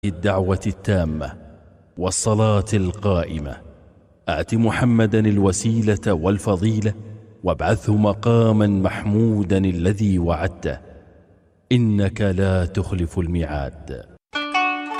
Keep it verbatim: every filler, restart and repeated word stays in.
الدعوة التامة والصلاة القائمة آت محمدا الوسيلة والفضيلة وابعثه مقاما محمودا الذي وعدته إنك لا تخلف الميعاد.